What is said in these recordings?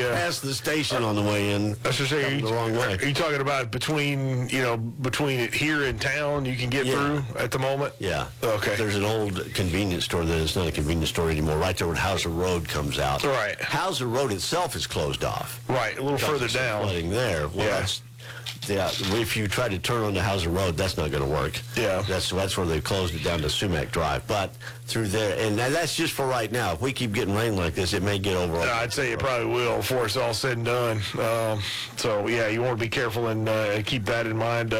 past the station on the way in. That's just saying, the wrong way. Are you talking about between it here in town you can get through at the moment? Yeah. Okay. There's an old convenience store that is not a convenience store anymore. Right there where Hauser Road comes out. Right. Hauser Road itself is closed off. Right. A little further down. Flooding there. Well, if you try to turn onto Hauser Road, that's not going to work. Yeah. That's where they closed it down to Sumac Drive. But through there, and that's just for right now. If we keep getting rain like this, it may get over. I'd say it probably will before it's all said and done. You want to be careful and keep that in mind.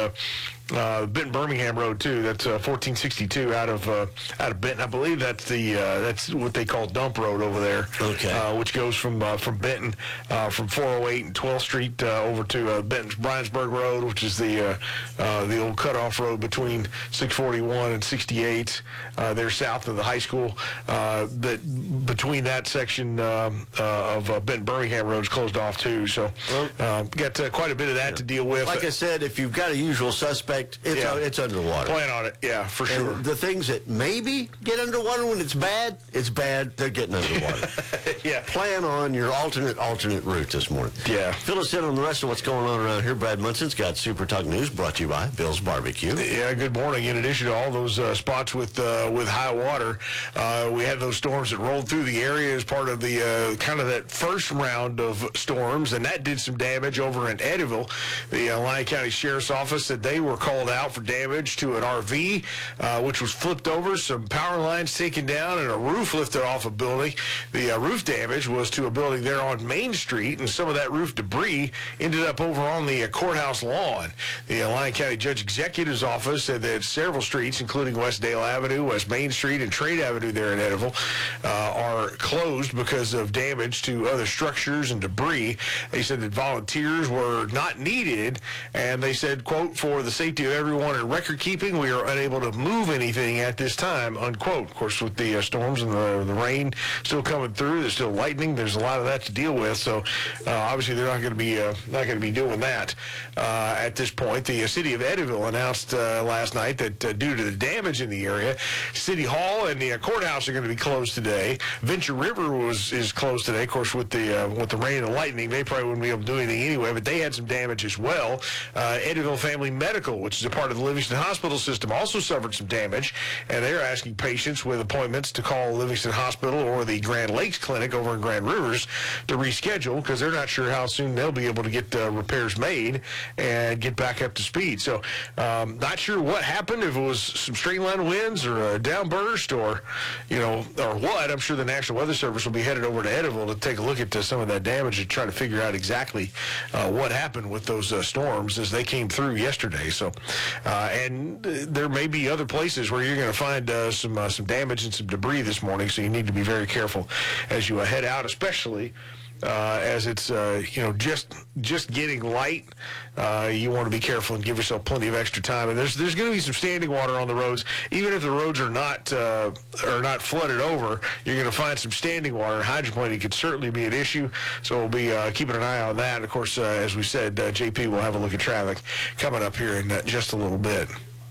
Benton Birmingham Road too. That's 1462 out of Benton. I believe that's what they call Dump Road over there. Okay. Which goes from Benton from 408 and 12th Street over to Benton's Bryansburg Road, which is the old cutoff road between 641 and 68. They're south of the high school. That between that section of Benton Birmingham Road is closed off too. So got quite a bit of that to deal with. Like I said, if you've got a usual suspect, it's underwater. Plan on it, yeah, for sure. And the things that maybe get underwater when it's bad, they're getting underwater. Yeah. Plan on your alternate route this morning. Yeah. Fill us in on the rest of what's going on around here. Brad Munson's got Super Talk News brought to you by Bill's Barbecue. Yeah, good morning. In addition to all those spots with high water, we had those storms that rolled through the area as part of the kind of that first round of storms, and that did some damage over in Eddyville. The Lyon County Sheriff's Office said they were called out for damage to an RV, which was flipped over, some power lines taken down, and a roof lifted off a building. The roof damage was to a building there on Main Street, and some of that roof debris ended up over on the courthouse lawn. The Lyon County Judge Executive's Office said that several streets, including West Dale Avenue, West Main Street, and Trade Avenue there in Eddyville, are closed because of damage to other structures and debris. They said that volunteers were not needed, and they said, quote, "For the safety of everyone in record keeping, we are unable to move anything at this time," unquote. Of course, with the storms and the rain still coming through, there's still lightning. There's a lot of that to deal with. So obviously, they're not going to be doing that at this point. The city of Eddyville announced last night that due to the damage in the area, City Hall and the courthouse are going to be closed today. Venture River is closed today. Of course, with the rain and lightning, they probably wouldn't be able to do anything anyway. But they had some damage as well. Eddyville Family Medical, which is a part of the Livingston Hospital system, also suffered some damage, and they're asking patients with appointments to call Livingston Hospital or the Grand Lakes Clinic over in Grand Rivers to reschedule because they're not sure how soon they'll be able to get repairs made and get back up to speed. So not sure what happened, if it was some straight line winds or a downburst or what. I'm sure the National Weather Service will be headed over to Eddyville to take a look at some of that damage and try to figure out exactly what happened with those storms as they came through yesterday. So, and there may be other places where you're going to find some damage and some debris this morning, so you need to be very careful as you head out, especially as it's just getting light. You want to be careful and give yourself plenty of extra time. And there's going to be some standing water on the roads, even if the roads are not flooded over. You're going to find some standing water. Hydroplaning could certainly be an issue, so we'll be keeping an eye on that. Of course, as we said, JP will have a look at traffic coming up here in just a little bit.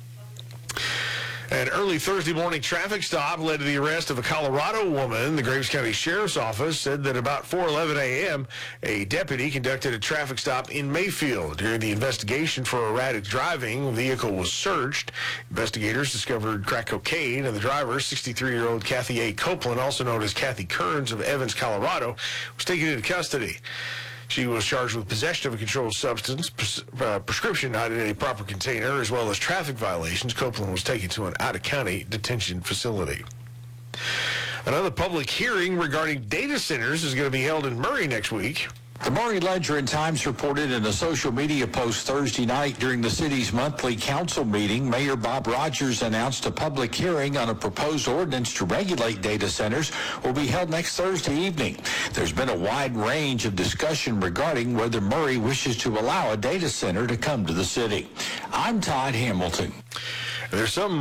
An early Thursday morning traffic stop led to the arrest of a Colorado woman. The Graves County Sheriff's Office said that about 4:11 a.m., a deputy conducted a traffic stop in Mayfield. During the investigation for erratic driving, the vehicle was searched. Investigators discovered crack cocaine, and the driver, 63-year-old Kathy A. Copeland, also known as Kathy Kearns of Evans, Colorado, was taken into custody. She was charged with possession of a controlled substance, prescription not in a proper container, as well as traffic violations. Copeland was taken to an out-of-county detention facility. Another public hearing regarding data centers is going to be held in Murray next week. The Murray Ledger and Times reported in a social media post Thursday night during the city's monthly council meeting, Mayor Bob Rogers announced a public hearing on a proposed ordinance to regulate data centers will be held next Thursday evening. There's been a wide range of discussion regarding whether Murray wishes to allow a data center to come to the city. I'm Todd Hamilton. There's some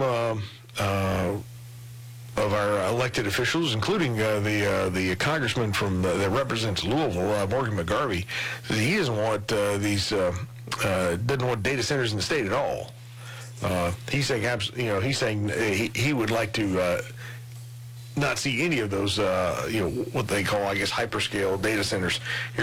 of our elected officials, including the congressman that represents Louisville, Morgan McGarvey, says he doesn't want doesn't want data centers in the state at all. He's saying he would like to not see any of those what they call, I guess, hyperscale data centers